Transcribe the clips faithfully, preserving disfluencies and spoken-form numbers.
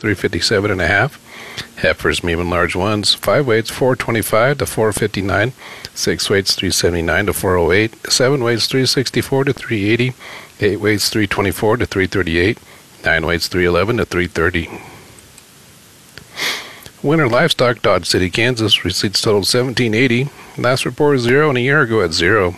three fifty-seven and a half. Heifers, medium and large ones, five weights, four twenty-five to four fifty-nine. Six weights, three seventy-nine to four oh eight. Seven weights, three sixty-four to three eighty. Eight weights, three twenty-four to three thirty-eight. Nine weights, three eleven to three thirty. Winter livestock, Dodge City, Kansas. Receipts totaled seventeen eighty. Last report is zero, and a year ago at zero.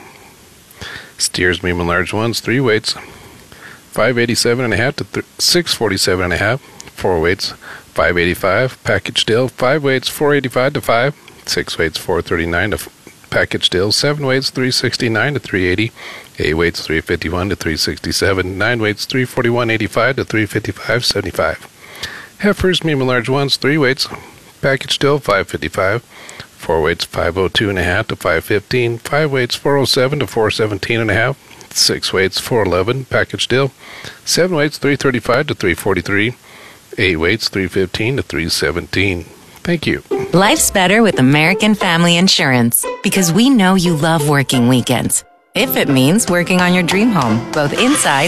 Steers, medium and large ones, three weights, five eighty-seven and a half to th- six forty-seven and a half. Four weights, five eighty-five. Package deal, five weights, four eighty-five to five. Six weights, four thirty-nine to f- package deal. Seven weights, three sixty-nine to three eighty. Eight weights, three fifty-one to three sixty-seven. Nine weights, three forty-one eighty-five to three fifty-five seventy-five. Heifers, medium and large ones, three weights. Package deal, five fifty-five. Four weights, five oh two and a half to five fifteen. Five weights, four oh seven to four seventeen and a half. Six weights, four eleven. Package deal. Seven weights, three thirty-five to three forty-three. Eight weights, three fifteen to three seventeen. Thank you. Life's better with American Family Insurance because we know you love working weekends. If it means working on your dream home, both inside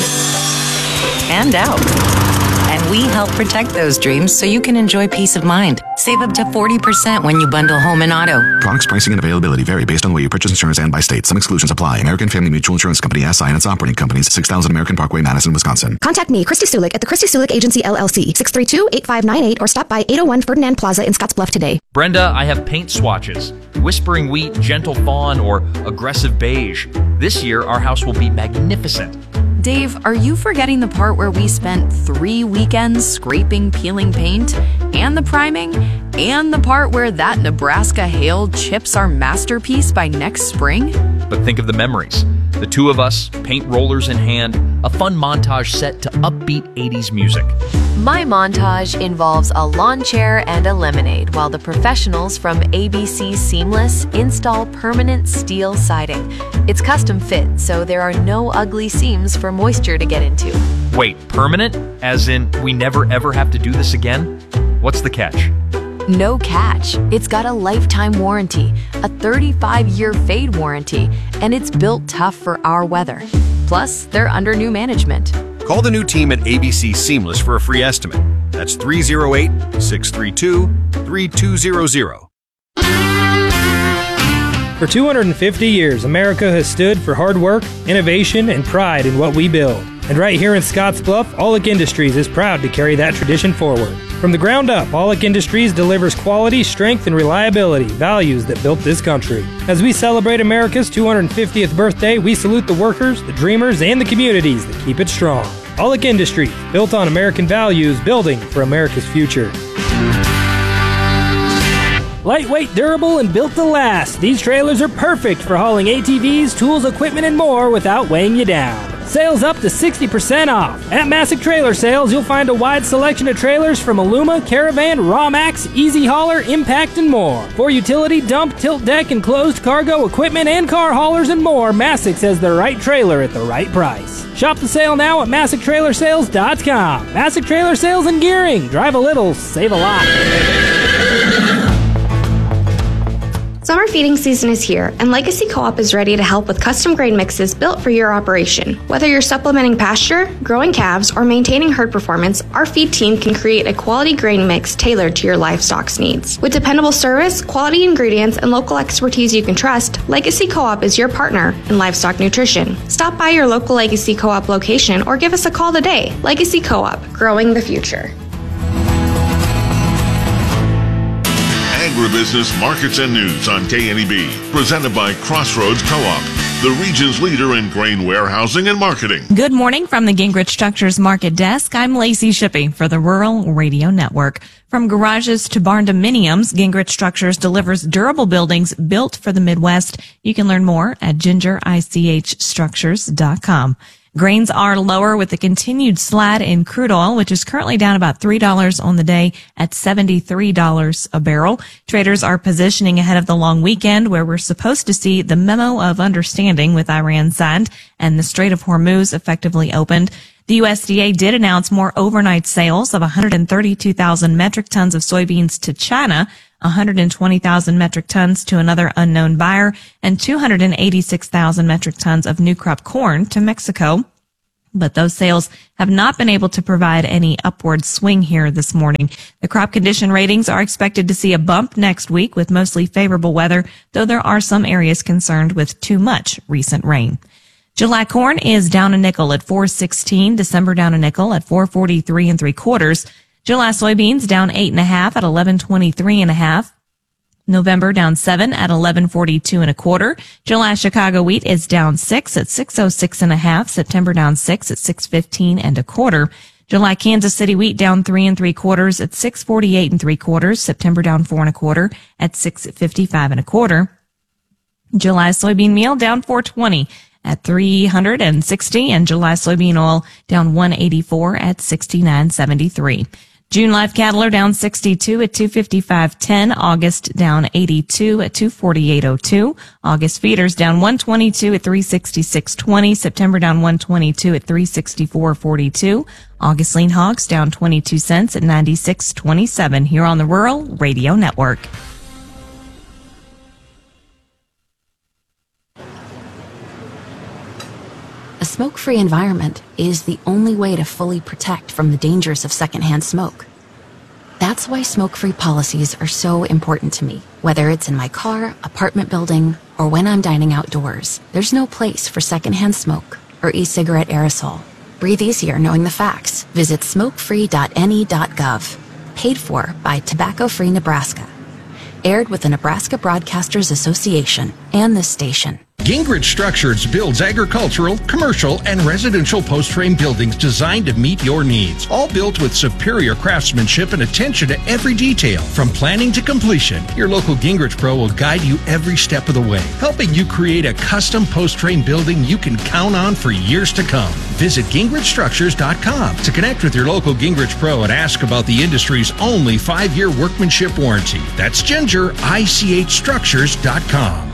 and out. And we help protect those dreams so you can enjoy peace of mind. Save up to forty percent when you bundle home and auto. Products, pricing, and availability vary based on the way you purchase insurance and by state. Some exclusions apply. American Family Mutual Insurance Company, S I and its operating companies, six thousand American Parkway, Madison, Wisconsin. Contact me, Christy Sulik, at the Christy Sulik Agency, L L C, six three two, eight five nine eight, or stop by eight oh one Ferdinand Plaza in Scottsbluff today. Brenda, I have paint swatches. Whispering Wheat, Gentle Fawn, or Aggressive Beige. This year, our house will be magnificent. Dave, are you forgetting the part where we spent three weekends scraping, peeling paint, and the priming, and the part where that Nebraska hail chips our masterpiece by next spring? But think of the memories. The two of us, paint rollers in hand, a fun montage set to upbeat eighties music. My montage involves a lawn chair and a lemonade while the professionals from A B C Seamless install permanent steel siding. It's custom fit, so there are no ugly seams for moisture to get into. Wait, permanent? As in, we never ever have to do this again? What's the catch? No catch. It's got a lifetime warranty, a thirty-five year fade warranty, and it's built tough for our weather. Plus, they're under new management. Call the new team at A B C Seamless for a free estimate. That's three oh eight, six three two, three two zero zero. For two hundred fifty years, America has stood for hard work, innovation, and pride in what we build. And right here in Scottsbluff, Aulick Industries is proud to carry that tradition forward. From the ground up, Aulick Industries delivers quality, strength, and reliability, values that built this country. As we celebrate America's two hundred fiftieth birthday, we salute the workers, the dreamers, and the communities that keep it strong. Aulick Industries, built on American values, building for America's future. Lightweight, durable, and built to last, these trailers are perfect for hauling A T Vs, tools, equipment, and more without weighing you down. Sales up to sixty percent off. At Massick Trailer Sales, you'll find a wide selection of trailers from Aluma, Caravan, Rawmax, Easy Hauler, Impact, and more. For utility, dump, tilt deck, enclosed cargo, equipment, and car haulers and more, Massick's has the right trailer at the right price. Shop the sale now at Massick Trailer Sales dot com. Massick Trailer Sales and Gearing. Drive a little, save a lot. Summer feeding season is here, and Legacy Co-op is ready to help with custom grain mixes built for your operation. Whether you're supplementing pasture, growing calves, or maintaining herd performance, our feed team can create a quality grain mix tailored to your livestock's needs. With dependable service, quality ingredients, and local expertise you can trust, Legacy Co-op is your partner in livestock nutrition. Stop by your local Legacy Co-op location or give us a call today. Legacy Co-op, growing the future. Agribusiness Markets and News on K N E B, presented by Crossroads Co-op, the region's leader in grain warehousing and marketing. Good morning from the Gingrich Structures Market Desk. I'm Lacey Shippey for the Rural Radio Network. From garages to barn dominiums, Gingrich Structures delivers durable buildings built for the Midwest. You can learn more at ginger ich structures dot com. Grains are lower with the continued slide in crude oil, which is currently down about three dollars on the day at seventy-three dollars a barrel. Traders are positioning ahead of the long weekend where we're supposed to see the memo of understanding with Iran signed and the Strait of Hormuz effectively opened. The U S D A did announce more overnight sales of one hundred thirty-two thousand metric tons of soybeans to China, one hundred twenty thousand metric tons to another unknown buyer, and two hundred eighty-six thousand metric tons of new crop corn to Mexico. But those sales have not been able to provide any upward swing here this morning. The crop condition ratings are expected to see a bump next week with mostly favorable weather, though there are some areas concerned with too much recent rain. July corn is down a nickel at four sixteen. December down a nickel at four forty-three and three quarters. July soybeans down eight and a half at eleven twenty-three and a half. November down seven at eleven forty-two and a quarter. July Chicago wheat is down six at six oh six and a half. September down six at six fifteen and a quarter. July Kansas City wheat down three and three quarters at six forty-eight and three quarters. September down four and a quarter at six fifty-five and a quarter. July soybean meal down four twenty at three hundred sixty, and July soybean oil down one eighty-four at sixty-nine seventy-three. June live cattle are down sixty-two at two fifty-five ten. August down eighty-two at two forty-eight oh two. August feeders down one twenty-two at three sixty-six twenty. September down one twenty-two at three sixty-four forty-two. August lean hogs down twenty-two cents at ninety-six twenty-seven here on the Rural Radio Network. A smoke-free environment is the only way to fully protect from the dangers of secondhand smoke. That's why smoke-free policies are so important to me. Whether it's in my car, apartment building, or when I'm dining outdoors, there's no place for secondhand smoke or e-cigarette aerosol. Breathe easier knowing the facts. Visit smoke free dot N E dot gov. Paid for by Tobacco Free Nebraska. Aired with the Nebraska Broadcasters Association and this station. Gingrich Structures builds agricultural, commercial, and residential post-frame buildings designed to meet your needs. All built with superior craftsmanship and attention to every detail. From planning to completion, your local Gingrich Pro will guide you every step of the way, helping you create a custom post-frame building you can count on for years to come. Visit Gingrich Structures dot com to connect with your local Gingrich Pro and ask about the industry's only five-year workmanship warranty. That's Ginger, I C H Structures dot com.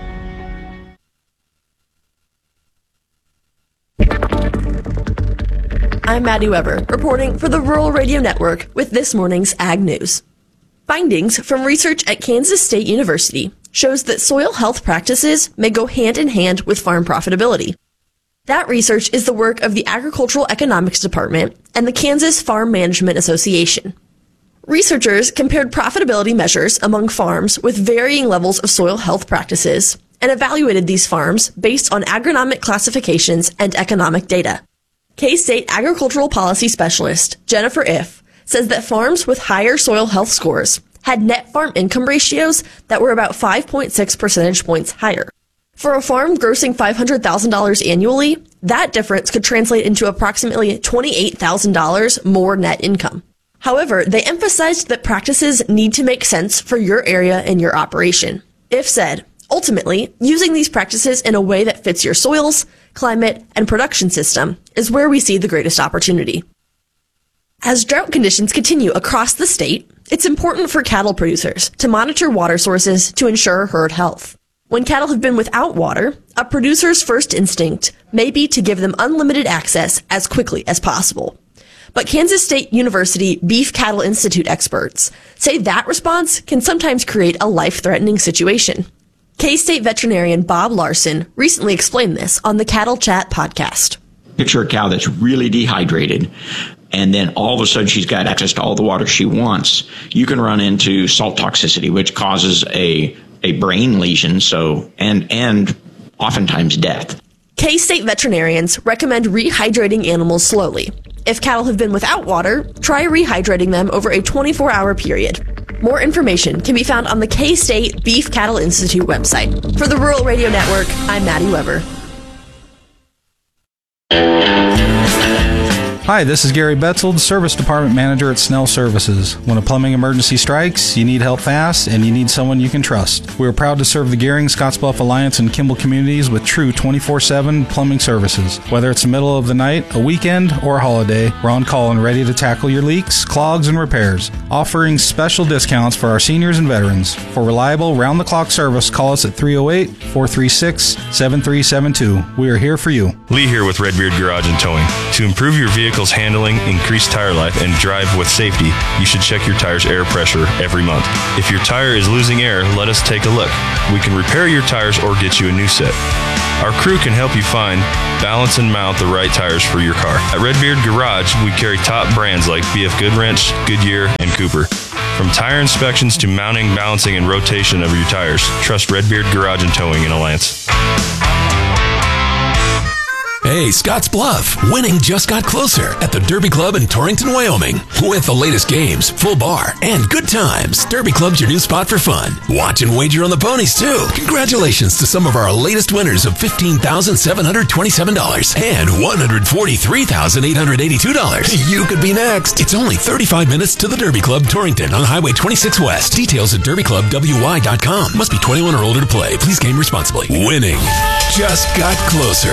I'm Maddie Weber, reporting for the Rural Radio Network with this morning's Ag News. Findings from research at Kansas State University shows that soil health practices may go hand in hand with farm profitability. That research is the work of the Agricultural Economics Department and the Kansas Farm Management Association. Researchers compared profitability measures among farms with varying levels of soil health practices and evaluated these farms based on agronomic classifications and economic data. K-State Agricultural Policy Specialist Jennifer Iff says that farms with higher soil health scores had net farm income ratios that were about five point six percentage points higher. For a farm grossing five hundred thousand dollars annually, that difference could translate into approximately twenty-eight thousand dollars more net income. However, they emphasized that practices need to make sense for your area and your operation. Iff said, ultimately, using these practices in a way that fits your soils, climate, and production system is where we see the greatest opportunity. As drought conditions continue across the state, it's important for cattle producers to monitor water sources to ensure herd health. When cattle have been without water, a producer's first instinct may be to give them unlimited access as quickly as possible. But Kansas State University Beef Cattle Institute experts say that response can sometimes create a life-threatening situation. K-State veterinarian Bob Larson recently explained this on the Cattle Chat podcast. Picture a cow that's really dehydrated, and then all of a sudden she's got access to all the water she wants. You can run into salt toxicity, which causes a a brain lesion, so and and oftentimes death. K-State veterinarians recommend rehydrating animals slowly. If cattle have been without water, try rehydrating them over a twenty-four hour period. More information can be found on the K-State Beef Cattle Institute website. For the Rural Radio Network, I'm Maddie Weber. Hi, this is Gary Betzold, Service Department Manager at Snell Services. When a plumbing emergency strikes, you need help fast, and you need someone you can trust. We are proud to serve the Gehring, Scottsbluff Alliance, and Kimball communities with true twenty-four seven plumbing services. Whether it's the middle of the night, a weekend, or a holiday, we're on call and ready to tackle your leaks, clogs, and repairs. Offering special discounts for our seniors and veterans. For reliable, round-the-clock service, call us at three oh eight, four three six, seven three seven two. We are here for you. Lee here with Redbeard Garage and Towing. To improve your vehicle handling, increase tire life, and drive with safety, you should check your tire's air pressure every month. If your tire is losing air, let us take a look. We can repair your tires or get you a new set. Our crew can help you find, balance, and mount the right tires for your car. At Redbeard Garage, we carry top brands like B F Goodwrench, Goodyear, and Cooper. From tire inspections to mounting, balancing, and rotation of your tires, trust Redbeard Garage and Towing in Alliance. Hey, Scotts Bluff. Winning just got closer at the Derby Club in Torrington, Wyoming. With the latest games, full bar, and good times, Derby Club's your new spot for fun. Watch and wager on the ponies, too. Congratulations to some of our latest winners of fifteen thousand seven hundred twenty-seven dollars and one hundred forty-three thousand eight hundred eighty-two dollars. You could be next. It's only thirty-five minutes to the Derby Club, Torrington on Highway twenty-six West. Details at derby club w y dot com. Must be twenty-one or older to play. Please game responsibly. Winning just got closer.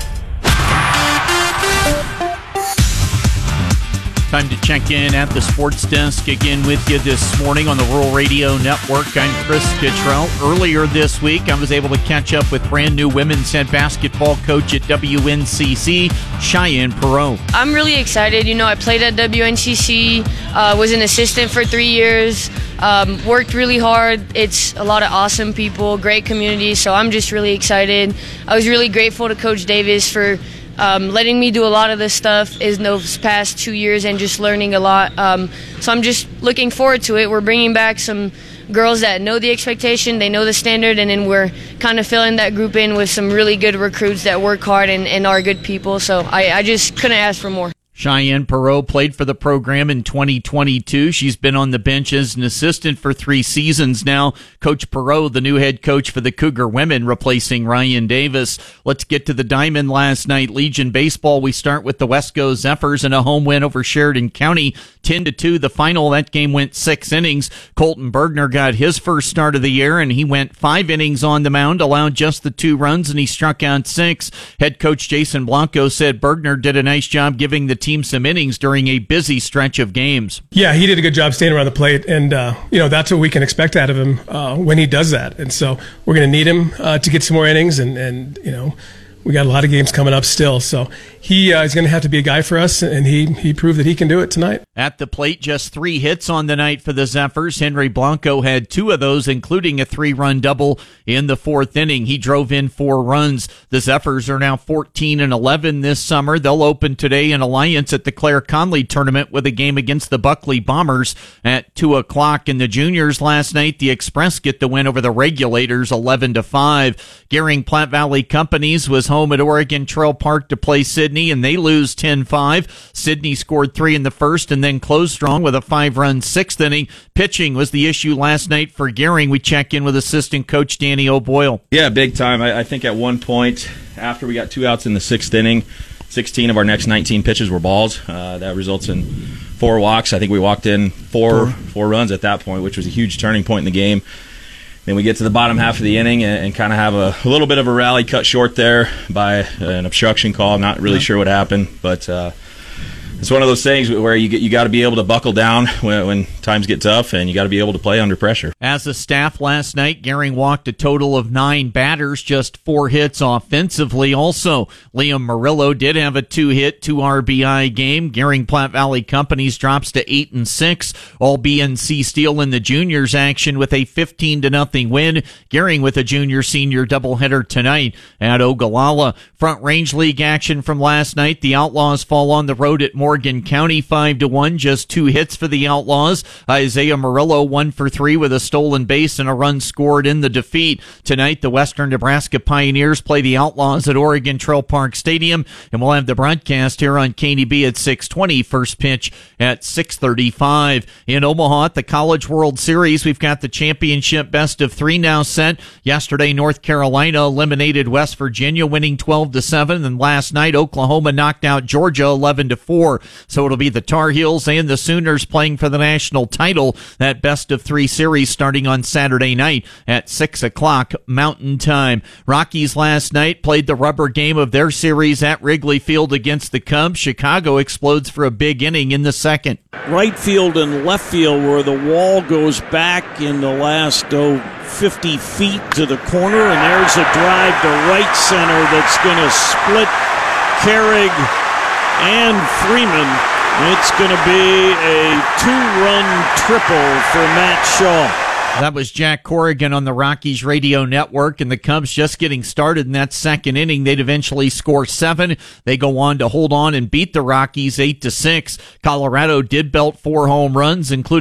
Time to check in at the sports desk again with you this morning on the Rural Radio Network. I'm Chris Kittrell. Earlier this week, I was able to catch up with brand new women's head basketball coach at W N C C, Cheyenne Perot. I'm really excited. You know, I played at W N C C, uh, was an assistant for three years, um, worked really hard. It's a lot of awesome people, great community, so I'm just really excited. I was really grateful to Coach Davis for Um, letting me do a lot of this stuff in those past two years and just learning a lot. Um, so I'm just looking forward to it. We're bringing back some girls that know the expectation, they know the standard, and then we're kind of filling that group in with some really good recruits that work hard and, and are good people. So I, I just couldn't ask for more. Cheyenne Perot played for the program in twenty twenty-two. She's been on the bench as an assistant for three seasons now. Coach Perot, the new head coach for the Cougar women, replacing Ryan Davis. Let's get to the Diamond last night. Legion baseball, we start with the Wesco Zephyrs and a home win over Sheridan County, ten to two. The final, that game went six innings. Colton Bergner got his first start of the year, and he went five innings on the mound, allowed just the two runs, and he struck out six. Head coach Jason Blanco said Bergner did a nice job giving the team some innings during a busy stretch of games. Yeah, he did a good job staying around the plate, and uh, you know that's what we can expect out of him uh, when he does that. And so we're going to need him uh, to get some more innings, and and you know we got a lot of games coming up still. So he uh, is going to have to be a guy for us, and he he proved that he can do it tonight. At the plate, just three hits on the night for the Zephyrs. Henry Blanco had two of those, including a three-run double in the fourth inning. He drove in four runs. The Zephyrs are now fourteen and eleven this summer. They'll open today in Alliance at the Claire Conley tournament with a game against the Buckley Bombers at two o'clock. In the juniors last night, the Express get the win over the Regulators eleven to five. Gehring Platte Valley Companies was home at Oregon Trail Park to play Sidney, and they lose ten five. Sidney scored three in the first and then closed strong with a five-run sixth inning. Pitching was the issue last night for Gehring. We check in with assistant coach Danny O'Boyle. Yeah, big time. I, I think at one point, after we got two outs in the sixth inning, sixteen of our next nineteen pitches were balls. Uh, that results in four walks. I think we walked in four, four runs at that point, which was a huge turning point in the game. Then we get to the bottom half of the inning and, and kind of have a, a little bit of a rally cut short there by an obstruction call. I'm not really sure what happened, but uh, it's one of those things where you get you got to be able to buckle down when, when times get tough, and you got to be able to play under pressure. As a staff last night, Gehring walked a total of nine batters, just four hits offensively. Also, Liam Murillo did have a two-hit, two R B I game. Gehring Platte Valley Companies drops to eight and six. All B N C Steel in the juniors action with a fifteen to nothing win. Gehring with a junior-senior doubleheader tonight at Ogallala. Front Range League action from last night. The Outlaws fall on the road at Morgan County five to one. Just two hits for the Outlaws. Isaiah Murillo one for three with a stolen base and a run scored in the defeat. Tonight, the Western Nebraska Pioneers play the Outlaws at Oregon Trail Park Stadium, and we'll have the broadcast here on K N E B at six twenty. First pitch at six thirty-five. In Omaha at the College World Series, we've got the championship best of three now set. Yesterday, North Carolina eliminated West Virginia, winning twelve to seven, and last night, Oklahoma knocked out Georgia eleven to four. So it'll be the Tar Heels and the Sooners playing for the national title. That best of three series starting on Saturday night at six o'clock Mountain Time. Rockies last night played the rubber game of their series at Wrigley Field against the Cubs. Chicago explodes for a big inning in the second. Right field and left field, where the wall goes back in the last oh, fifty feet to the corner, and there's a drive to right center that's going to split Carrig and Freeman. It's going to be a two-run triple for Matt Shaw. That was Jack Corrigan on the Rockies Radio Network, and the Cubs just getting started in that second inning. They'd eventually score seven. They go on to hold on and beat the Rockies eight to six. Colorado did belt four home runs, including